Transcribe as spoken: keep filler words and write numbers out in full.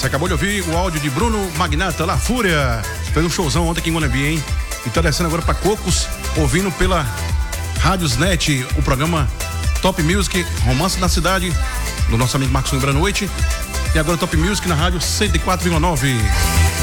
Você acabou de ouvir o áudio de Bruno Magnata, La Fúria. Fez um showzão ontem aqui em Guanambi, hein? E tá descendo agora pra Cocos, ouvindo pela Rádios Net, o programa Top Music, Romance na Cidade, do nosso amigo Marcos Lembra à Noite. E agora Top Music na rádio cento e quatro vírgula nove.